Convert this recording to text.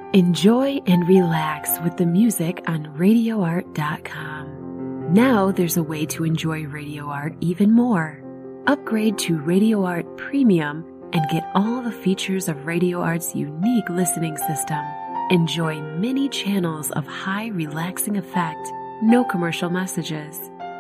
Enjoy and relax with the music on RadioArt.com. Now there's a way to enjoy Radio Art even more. Upgrade to Radio Art Premium and get all the features of Radio Art's unique listening system. Enjoy many channels of high relaxing effect, no commercial messages,